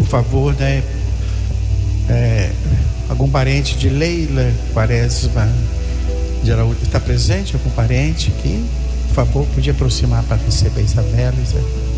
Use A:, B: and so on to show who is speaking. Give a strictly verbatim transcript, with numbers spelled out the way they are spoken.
A: por favor, né? É, algum parente de Leila Quaresma de Araújo está presente? Algum parente aqui? Por favor, podia aproximar para receber Isabela. Isabela.